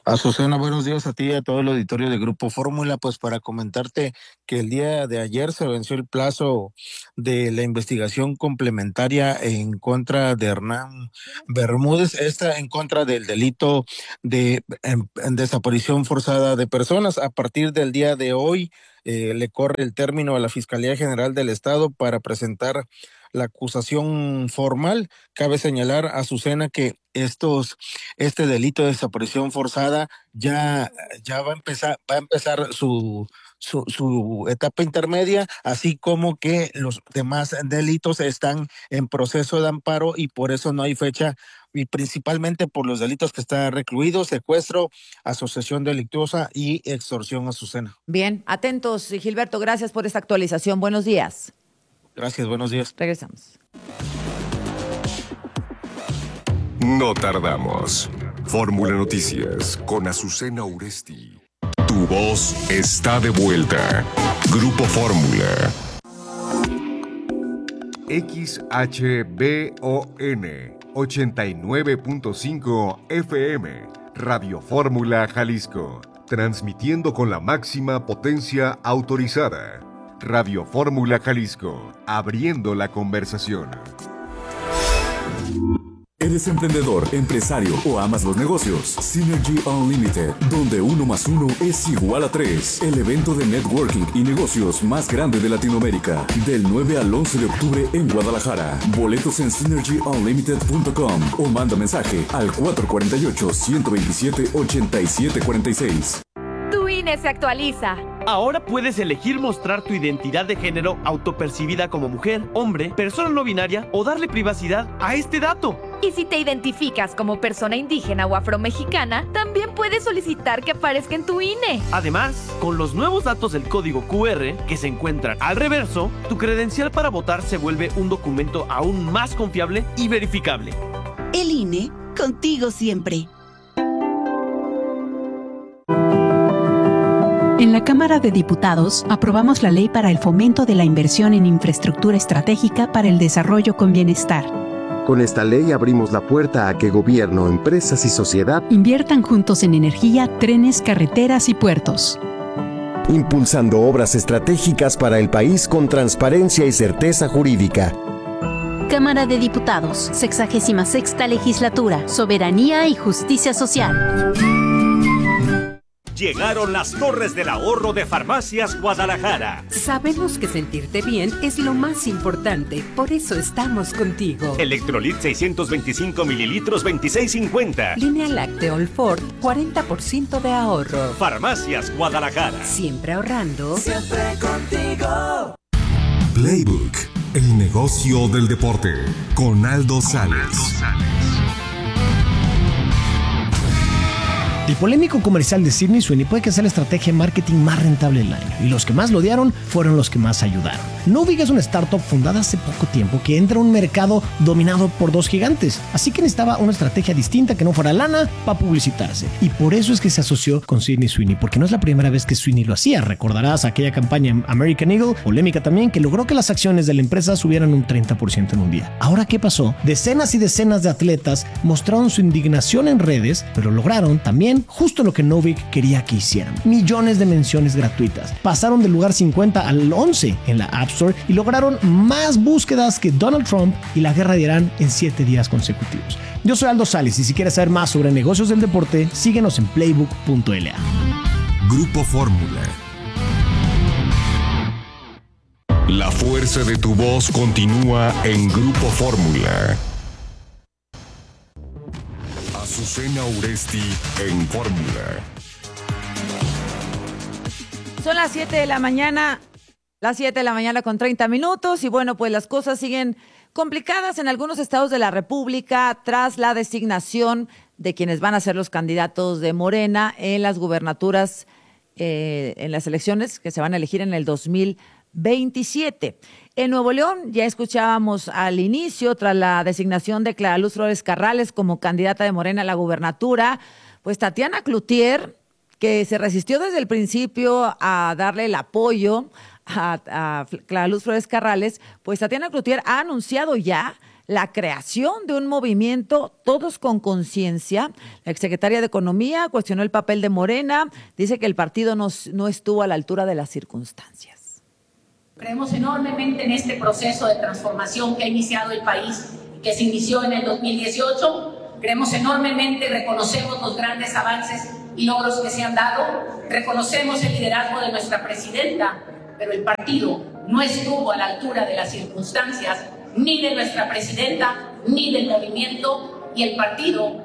Azucena, buenos días a ti y a todo el auditorio de Grupo Fórmula. Pues para comentarte que el día de ayer se venció el plazo de la investigación complementaria en contra de Hernán Bermúdez, esta en contra del delito de en, en desaparición forzada de personas. A partir del día de hoy eh, le corre el término a la Fiscalía General del Estado para presentar la acusación formal. Cabe señalar, Azucena, que estos, este delito de desaparición forzada ya, ya va a empezar, va a empezar su, su, su etapa intermedia, así como que los demás delitos están en proceso de amparo y por eso no hay fecha, y principalmente por los delitos que está recluido: secuestro, asociación delictuosa y extorsión, Azucena.
Bien, atentos, Gilberto, gracias por esta actualización. Buenos días.
Gracias, buenos días.
Regresamos.
No tardamos. Fórmula Noticias con Azucena Uresti. Tu voz está de vuelta. Grupo Fórmula.
X H B O N ochenta y nueve punto cinco F M, Radio Fórmula Jalisco, transmitiendo con la máxima potencia autorizada. Radio Fórmula Jalisco, abriendo la conversación.
¿Eres emprendedor, empresario o amas los negocios? Synergy Unlimited, donde uno más uno es igual a tres. El evento de networking y negocios más grande de Latinoamérica. Del nueve al once de octubre en Guadalajara. Boletos en synergy unlimited punto com o manda mensaje al cuatro cuatro ocho, uno dos siete, ocho siete cuatro seis.
Tu I N E se actualiza.
Ahora puedes elegir mostrar tu identidad de género autopercibida como mujer, hombre, persona no binaria o darle privacidad a este dato.
Y si te identificas como persona indígena o afromexicana, también puedes solicitar que aparezca en tu I N E.
Además, con los nuevos datos del código Q R que se encuentran al reverso, tu credencial para votar se vuelve un documento aún más confiable y verificable.
El I N E, contigo siempre.
En la Cámara de Diputados aprobamos la ley para el fomento de la inversión en infraestructura estratégica para el desarrollo con bienestar.
Con esta ley abrimos la puerta a que gobierno, empresas y sociedad
inviertan juntos en energía, trenes, carreteras y puertos,
impulsando obras estratégicas para el país con transparencia y certeza jurídica.
Cámara de Diputados, sexagésima sexta legislatura, soberanía y justicia social.
Llegaron las torres del ahorro de Farmacias Guadalajara.
Sabemos que sentirte bien es lo más importante, por eso estamos contigo.
Electrolit seiscientos veinticinco mililitros, veintiséis cincuenta.
Línea Lácteo Ford, cuarenta por ciento de ahorro.
Farmacias Guadalajara.
Siempre ahorrando.
Siempre contigo.
Playbook, el negocio del deporte, con Aldo Sales.
El polémico comercial de Sydney Sweeney puede que sea la estrategia de marketing más rentable del año, y los que más lo odiaron fueron los que más ayudaron. Novig es una startup fundada hace poco tiempo que entra a un mercado dominado por dos gigantes, así que necesitaba una estrategia distinta que no fuera lana para publicitarse, y por eso es que se asoció con Sydney Sweeney, porque no es la primera vez que Sweeney lo hacía. Recordarás aquella campaña American Eagle, polémica también, que logró que las acciones de la empresa subieran un treinta por ciento en un día. Ahora, ¿qué pasó? Decenas y decenas de atletas mostraron su indignación en redes, pero lograron también justo lo que Novig quería que hicieran: millones de menciones gratuitas. Pasaron del lugar cincuenta al once en la App Store y lograron más búsquedas que Donald Trump y la guerra de Irán en siete días consecutivos. Yo soy Aldo Sales, y si quieres saber más sobre negocios del deporte, síguenos en playbook punto l a.
Grupo Fórmula. La fuerza de tu voz continúa en Grupo Fórmula. Azucena Uresti en Fórmula.
Son las siete de la mañana, las siete de la mañana con treinta minutos, y bueno, pues las cosas siguen complicadas en algunos estados de la República tras la designación de quienes van a ser los candidatos de Morena en las gubernaturas, eh, en las elecciones que se van a elegir en el dos mil veintisiete. En Nuevo León ya escuchábamos al inicio, tras la designación de Clara Luz Flores Carrales como candidata de Morena a la gubernatura, pues Tatiana Cloutier, que se resistió desde el principio a darle el apoyo a, a Clara Luz Flores Carrales, pues Tatiana Cloutier ha anunciado ya la creación de un movimiento, todos con conciencia. La exsecretaria de Economía cuestionó el papel de Morena, dice que el partido no, no estuvo a la altura de las circunstancias.
Creemos enormemente en este proceso de transformación que ha iniciado el país, que se inició en el dos mil dieciocho. Creemos enormemente, reconocemos los grandes avances y logros que se han dado, reconocemos el liderazgo de nuestra presidenta, pero el partido no estuvo a la altura de las circunstancias, ni de nuestra presidenta, ni del movimiento, y el partido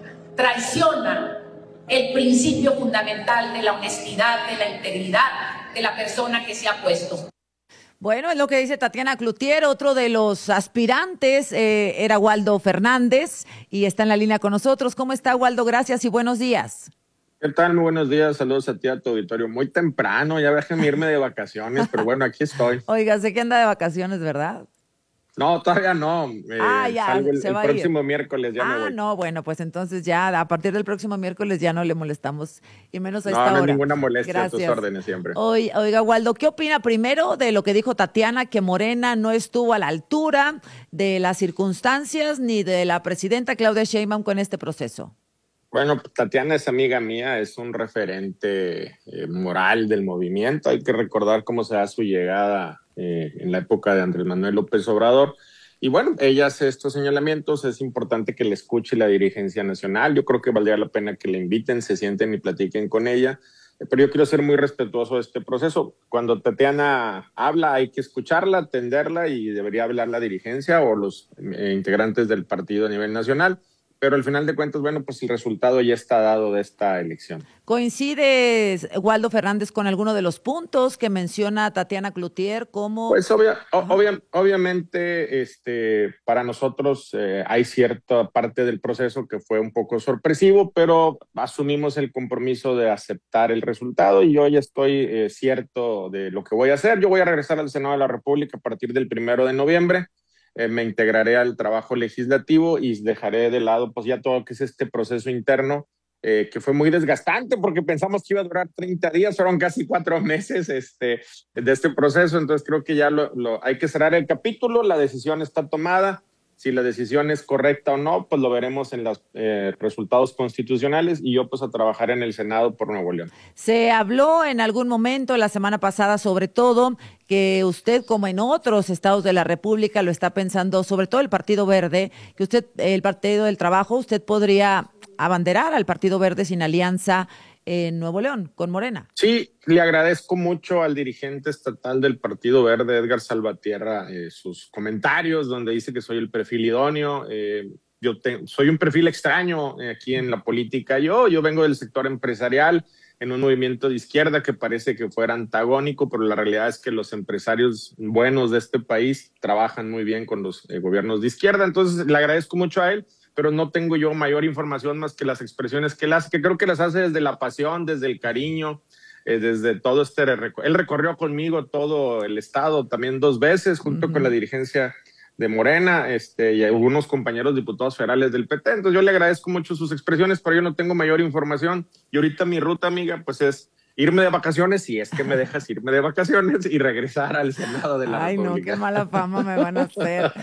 traiciona el principio fundamental de la honestidad, de la integridad de la persona que se ha puesto.
Bueno, es lo que dice Tatiana Cloutier. Otro de los aspirantes eh, era Waldo Fernández y está en la línea con nosotros. ¿Cómo está, Waldo? Gracias y buenos días.
¿Qué tal? Muy buenos días. Saludos a ti, a tu auditorio. Muy temprano, ya déjenme irme de vacaciones, pero bueno, aquí estoy.
Oiga, sé que anda de vacaciones, ¿verdad?
No, todavía no. Eh,
ah, ya,
salgo el,
se
el
va
próximo
a ir.
miércoles ya
ah,
me voy.
no, bueno, pues entonces ya a partir del próximo miércoles ya no le molestamos y menos a esta
no, no
hora.
No, hay ninguna molestia.
Gracias.
A tus órdenes siempre.
Oiga, oiga, Waldo, ¿qué opina primero de lo que dijo Tatiana, que Morena no estuvo a la altura de las circunstancias ni de la presidenta Claudia Sheinbaum con este proceso?
Bueno, Tatiana es amiga mía, es un referente eh, moral del movimiento. Hay que recordar cómo se da su llegada eh, en la época de Andrés Manuel López Obrador. Y bueno, ella hace estos señalamientos, es importante que le escuche la dirigencia nacional. Yo creo que valdría la pena que le inviten, se sienten y platiquen con ella. Pero yo quiero ser muy respetuoso de este proceso. Cuando Tatiana habla hay que escucharla, atenderla y debería hablar la dirigencia o los eh, integrantes del partido a nivel nacional. Pero al final de cuentas, bueno, pues el resultado ya está dado de esta elección.
¿Coincides, Waldo Fernández, con alguno de los puntos que menciona Tatiana Cloutier? Como
Pues obvia, obvia, obviamente este, para nosotros eh, hay cierta parte del proceso que fue un poco sorpresivo, pero asumimos el compromiso de aceptar el resultado y yo ya estoy eh, cierto de lo que voy a hacer. Yo voy a regresar al Senado de la República a partir del primero de noviembre. Eh, me integraré al trabajo legislativo y dejaré de lado pues ya todo lo que es este proceso interno eh, que fue muy desgastante porque pensamos que iba a durar treinta días, fueron casi cuatro meses este, de este proceso, entonces creo que ya lo, lo, hay que cerrar el capítulo, la decisión está tomada, si la decisión es correcta o no, pues lo veremos en los eh, resultados constitucionales y yo pues a trabajar en el Senado por Nuevo León.
Se habló en algún momento la semana pasada sobre todo que usted, como en otros estados de la República, lo está pensando, sobre todo el Partido Verde, que usted, el Partido del Trabajo, usted podría abanderar al Partido Verde sin alianza en Nuevo León, con Morena.
Sí, le agradezco mucho al dirigente estatal del Partido Verde, Edgar Salvatierra, eh, sus comentarios donde dice que soy el perfil idóneo. Eh, yo te, soy un perfil extraño eh, aquí en la política. Yo, yo vengo del sector empresarial, en un movimiento de izquierda que parece que fuera antagónico, pero la realidad es que los empresarios buenos de este país trabajan muy bien con los eh, gobiernos de izquierda. Entonces, le agradezco mucho a él, pero no tengo yo mayor información más que las expresiones que él hace, que creo que las hace desde la pasión, desde el cariño, eh, desde todo este... Reco- él recorrió conmigo todo el estado también dos veces, junto uh-huh. con la dirigencia de Morena este, y algunos compañeros diputados federales del P T. Entonces yo le agradezco mucho sus expresiones, pero yo no tengo mayor información. Y ahorita mi ruta, amiga, pues es irme de vacaciones, si es que me dejas irme de vacaciones y regresar al Senado de la
Ay,
República.
Ay, no, qué mala fama me van a hacer.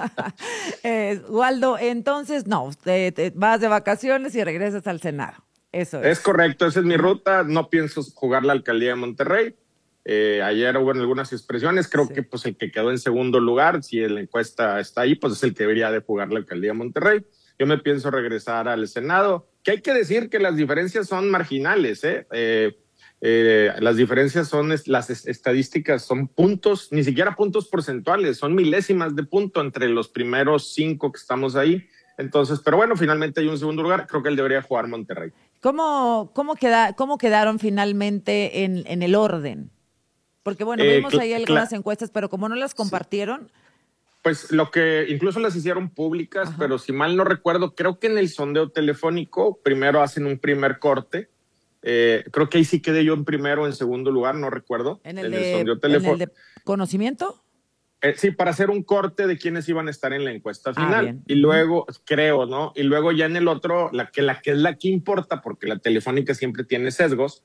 eh, Waldo, entonces, no, te, te vas de vacaciones y regresas al Senado. Eso es.
Es correcto, esa es mi ruta. No pienso jugar la alcaldía de Monterrey. Eh, ayer hubo algunas expresiones, creo sí. que pues el que quedó en segundo lugar, si la encuesta está ahí, pues es el que debería de jugar la alcaldía de Monterrey. Yo me pienso regresar al Senado, que hay que decir que las diferencias son marginales, ¿eh? eh Eh, las diferencias son, las estadísticas son puntos, ni siquiera puntos porcentuales, son milésimas de punto entre los primeros cinco que estamos ahí. Entonces, pero bueno, finalmente hay un segundo lugar, creo que él debería jugar Monterrey.
¿Cómo, cómo, queda, cómo quedaron finalmente en, en el orden? Porque bueno, eh, vimos ahí algunas encuestas, pero como no las compartieron...
Pues lo que incluso las hicieron públicas, Ajá. pero si mal no recuerdo, creo que en el sondeo telefónico primero hacen un primer corte. Eh, creo que ahí sí quedé yo en primero o en segundo lugar, no recuerdo.
¿En el, en de, el ¿en el de conocimiento?
Eh, sí, para hacer un corte de quiénes iban a estar en la encuesta final. Ah, y luego, creo, ¿no? Y luego ya en el otro, la que, la que es la que importa, porque la telefónica siempre tiene sesgos,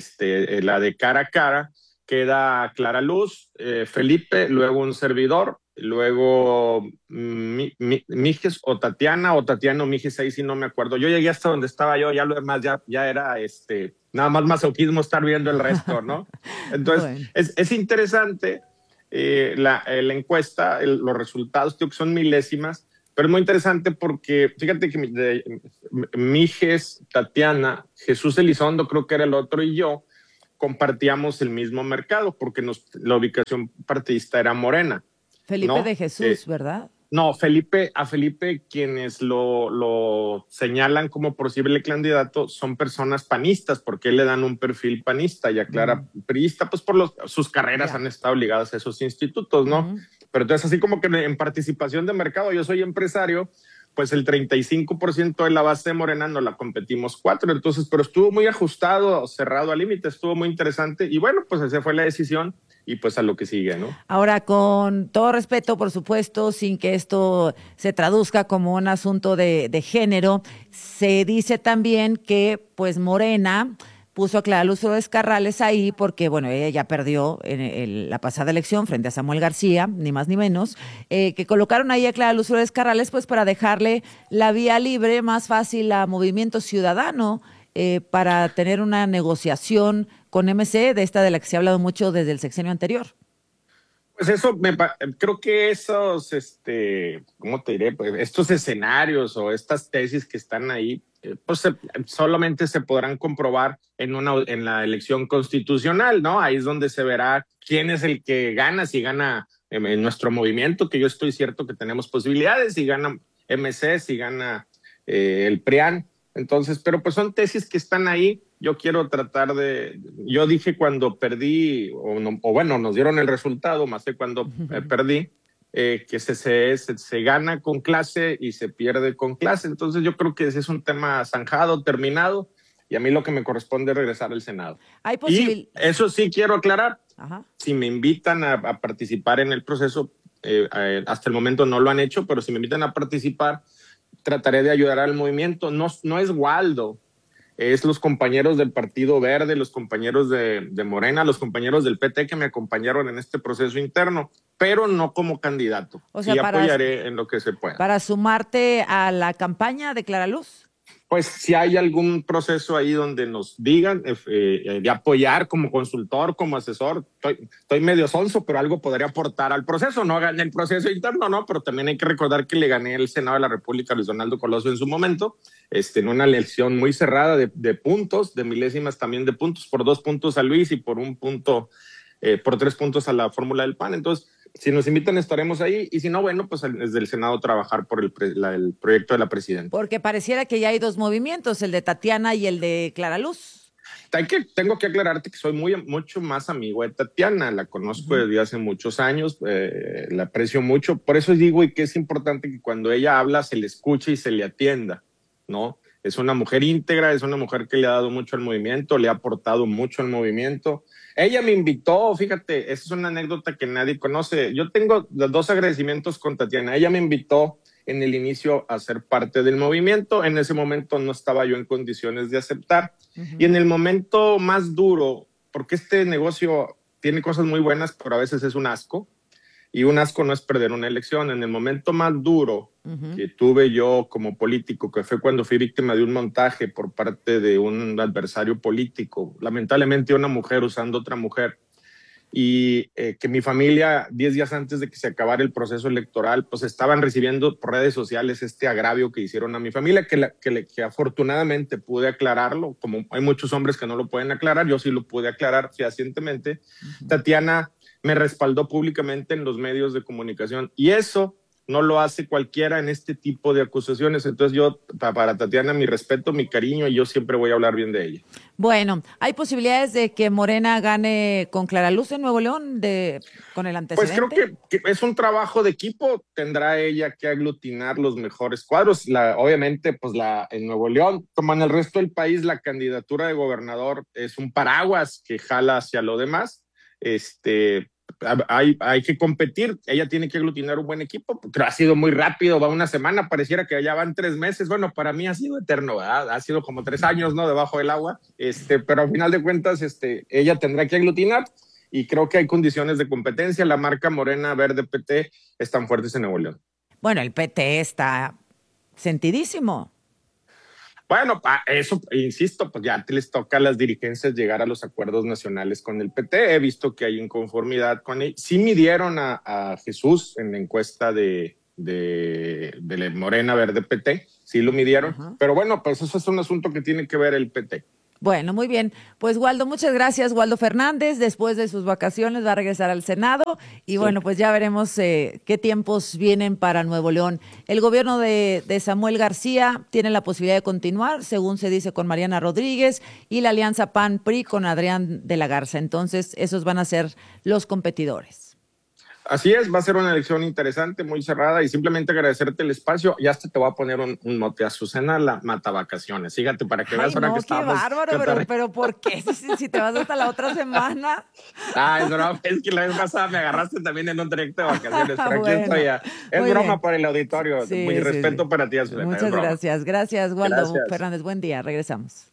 este, la de cara a cara, queda Clara Luz, eh, Felipe, luego un servidor, luego mi, mi, Mijes o Tatiana, o Tatiana o Mijes, ahí sí no me acuerdo. Yo llegué hasta donde estaba yo, ya lo demás ya, ya era este, nada más masoquismo estar viendo el resto, ¿no? Entonces, bueno. es, es interesante eh, la, eh, la encuesta, el, los resultados, creo que son milésimas, pero es muy interesante porque, fíjate que de, Mijes, Tatiana, Jesús Elizondo, creo que era el otro, y yo, compartíamos el mismo mercado, porque nos, la ubicación partidista era Morena.
Felipe
¿no?
de Jesús, eh, ¿verdad?
No, Felipe, a Felipe quienes lo, lo señalan como posible candidato son personas panistas, porque le dan un perfil panista y aclara uh-huh. priista, pues por los, sus carreras yeah. han estado ligadas a esos institutos, ¿no? Uh-huh. Pero entonces así como que en participación de mercado, yo soy empresario, pues el treinta y cinco por ciento de la base de Morena no la competimos cuatro, entonces, pero estuvo muy ajustado, cerrado al límite, estuvo muy interesante y bueno, pues esa fue la decisión y pues a lo que sigue, ¿no?
Ahora, con todo respeto, por supuesto, sin que esto se traduzca como un asunto de, de género, se dice también que pues Morena puso a Clara Luz Flores Carrales ahí porque, bueno, ella ya perdió en el, la pasada elección frente a Samuel García, ni más ni menos, eh, que colocaron ahí a Clara Luz Flores Carrales pues para dejarle la vía libre, más fácil a Movimiento Ciudadano, eh, para tener una negociación con M C, de esta de la que se ha hablado mucho desde el sexenio anterior.
Pues eso, me, creo que esos, este, ¿cómo te diré? Pues estos escenarios o estas tesis que están ahí, pues se, solamente se podrán comprobar en una en la elección constitucional, ¿no? Ahí es donde se verá quién es el que gana, si gana en, en nuestro movimiento, que yo estoy cierto que tenemos posibilidades, si gana M C, si gana eh, el P R I A N. Entonces, pero pues son tesis que están ahí. Yo quiero tratar de, yo dije cuando perdí, o, no, o bueno, nos dieron el resultado, más que cuando eh, perdí, Eh, que se, se, se, se gana con clase y se pierde con clase. Entonces yo creo que ese es un tema zanjado, terminado, y a mí lo que me corresponde es regresar al Senado.
¿Hay posibil-
y eso sí quiero aclarar,
Ajá.
si me invitan a, a participar en el proceso, eh, eh, hasta el momento no lo han hecho, pero si me invitan a participar, trataré de ayudar al movimiento. No, no es Waldo, es los compañeros del Partido Verde, los compañeros de, de Morena, los compañeros del P T que me acompañaron en este proceso interno, pero no como candidato.
O sea,
y
para,
apoyaré en lo que se pueda.
¿Para sumarte a la campaña de Clara Luz?
Pues si hay algún proceso ahí donde nos digan eh, eh, de apoyar como consultor, como asesor, estoy, estoy medio sonso, pero algo podría aportar al proceso. No gané el proceso interno, no, pero también hay que recordar que le gané el Senado de la República a Luis Donaldo Colosio en su momento, este, en una elección muy cerrada de, de puntos, de milésimas también de puntos, por dos puntos a Luis y por un punto, eh, por tres puntos a la fórmula del P A N. Entonces, si nos invitan estaremos ahí y si no, bueno, pues desde el Senado trabajar por el, pre, la, el proyecto de la presidenta.
Porque pareciera que ya hay dos movimientos, el de Tatiana y el de Clara Luz.
Hay que, tengo que aclararte que soy muy, mucho más amigo de Tatiana, la conozco uh-huh. desde hace muchos años, eh, la aprecio mucho, por eso digo y que es importante que cuando ella habla se le escuche y se le atienda, ¿no? Es una mujer íntegra, es una mujer que le ha dado mucho al movimiento, le ha aportado mucho al movimiento. Ella me invitó, fíjate, esa es una anécdota que nadie conoce. Yo tengo los dos agradecimientos con Tatiana. Ella me invitó en el inicio a ser parte del movimiento. En ese momento no estaba yo en condiciones de aceptar. Uh-huh. Y en el momento más duro, porque este negocio tiene cosas muy buenas, pero a veces es un asco. Y un asco no es perder una elección. En el momento más duro uh-huh. que tuve yo como político, que fue cuando fui víctima de un montaje por parte de un adversario político, lamentablemente una mujer usando otra mujer, y eh, que mi familia, diez días antes de que se acabara el proceso electoral, pues estaban recibiendo por redes sociales este agravio que hicieron a mi familia, que, la, que, le, que afortunadamente pude aclararlo, como hay muchos hombres que no lo pueden aclarar, yo sí lo pude aclarar fehacientemente. Uh-huh. Tatiana me respaldó públicamente en los medios de comunicación y eso no lo hace cualquiera en este tipo de acusaciones. Entonces yo, para Tatiana, mi respeto, mi cariño, y yo siempre voy a hablar bien de ella.
Bueno, ¿hay posibilidades de que Morena gane con Clara Luz en Nuevo León de, con el antecedente?
Pues creo que, que es un trabajo de equipo, tendrá ella que aglutinar los mejores cuadros. La, obviamente, pues la, en Nuevo León, como en el resto del país, la candidatura de gobernador es un paraguas que jala hacia lo demás. Este... Hay, hay que competir, ella tiene que aglutinar un buen equipo, pero ha sido muy rápido, va una semana, pareciera que ya van tres meses, bueno, para mí ha sido eterno, ¿verdad? Ha sido como tres años, ¿no? Debajo del agua, este, pero al final de cuentas, este, ella tendrá que aglutinar y creo que hay condiciones de competencia. La marca Morena Verde P T están fuertes en Nuevo León.
Bueno, el P T está sentidísimo.
Bueno, eso, insisto, pues ya les toca a las dirigencias llegar a los acuerdos nacionales con el P T. He visto que hay inconformidad con él. Sí midieron a, a Jesús en la encuesta de, de, de Morena Verde P T, sí lo midieron, uh-huh. Pero bueno, pues eso es un asunto que tiene que ver el P T.
Bueno, muy bien. Pues Waldo, muchas gracias. Waldo Fernández, después de sus vacaciones va a regresar al Senado y sí. Bueno, pues ya veremos eh, qué tiempos vienen para Nuevo León. El gobierno de, de Samuel García tiene la posibilidad de continuar, según se dice, con Mariana Rodríguez y la alianza P A N P R I con Adrián de la Garza. Entonces, esos van a ser los competidores.
Así es, va a ser una elección interesante, muy cerrada, y simplemente agradecerte el espacio. Ya hasta te voy a poner un, un mote, Azucena la Matavacaciones. Fíjate, para que
Ay,
veas ahora
no,
que
qué
estamos.
Bárbaro, pero, pero ¿por qué? Si, si te vas hasta la otra semana.
Ah, es broma, es que la vez pasada me agarraste también en un directo de vacaciones, pero
bueno,
aquí estoy ya. Es
muy
broma
bien.
Para el auditorio,
Sí,
muy
sí,
respeto
sí.
para ti, Azucena.
Muchas gracias, gracias, Waldo
Gracias.
Fernández. Buen día, regresamos.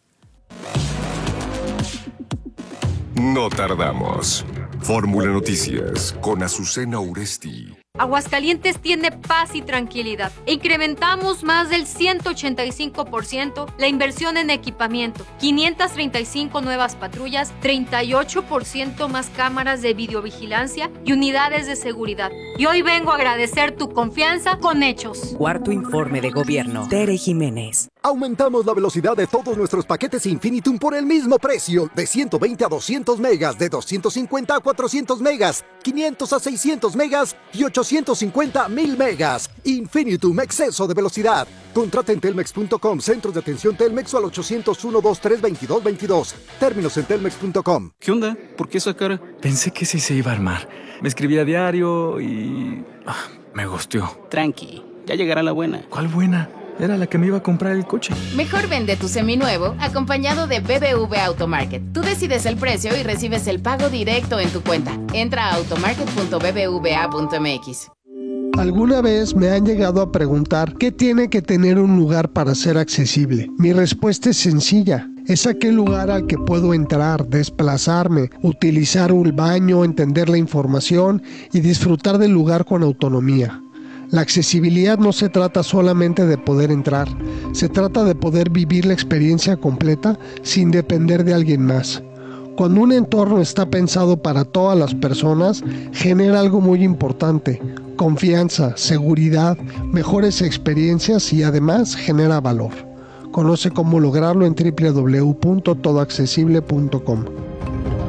No tardamos. Fórmula Noticias con Azucena Uresti.
Aguascalientes tiene paz y tranquilidad. Incrementamos más del ciento ochenta y cinco por ciento la inversión en equipamiento, quinientas treinta y cinco nuevas patrullas, treinta y ocho por ciento más cámaras de videovigilancia y unidades de seguridad. Y hoy vengo a agradecer tu confianza con hechos.
Cuarto informe de gobierno. Tere Jiménez.
Aumentamos la velocidad de todos nuestros paquetes Infinitum por el mismo precio, de ciento veinte a doscientos megas, de doscientos cincuenta a cuatrocientos megas, quinientos a seiscientos megas y ochocientos cincuenta a mil megas. Infinitum, exceso de velocidad. Contrata en telmex punto com, centros de atención Telmex o al ochocientos uno, veintitrés, veintidós, veintidós. Términos en telmex punto com.
¿Qué onda? ¿Por qué esa cara? Pensé que sí se iba a armar. Me escribí a diario y... ah, me gusteó.
Tranqui, ya llegará la buena.
¿Cuál buena? Era la que me iba a comprar el coche.
Mejor vende tu seminuevo acompañado de B B V Automarket. Tú decides el precio y recibes el pago directo en tu cuenta. Entra a automarket punto b b v a punto m x.
Alguna vez me han llegado a preguntar qué tiene que tener un lugar para ser accesible. Mi respuesta es sencilla. Es aquel lugar al que puedo entrar, desplazarme, utilizar un baño, entender la información y disfrutar del lugar con autonomía. La accesibilidad no se trata solamente de poder entrar, se trata de poder vivir la experiencia completa sin depender de alguien más. Cuando un entorno está pensado para todas las personas, genera algo muy importante: confianza, seguridad, mejores experiencias y además genera valor. Conoce cómo lograrlo en doble u doble u doble u punto todo accesible punto com.